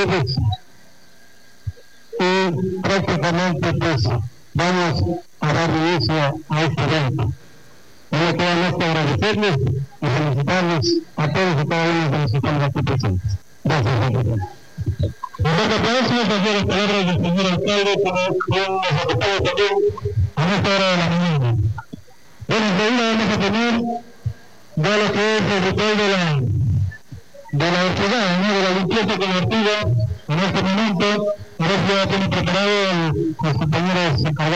ustedes y prácticamente pues vamos a dar inicio a este evento. No me queda más que agradecerles y felicitarles a todos y cada uno de los que estamos aquí presentes. Gracias, señor. Nosotros podemos hacer las palabras del señor alcalde, como nos acompaña también a esta hora de la mañana. Bueno, enseguida vamos a tener ya lo que es el ritual de la orfandad, ¿no? De la limpieza convertida en este momento. A ver si ya tienen preparado los compañeros encargados.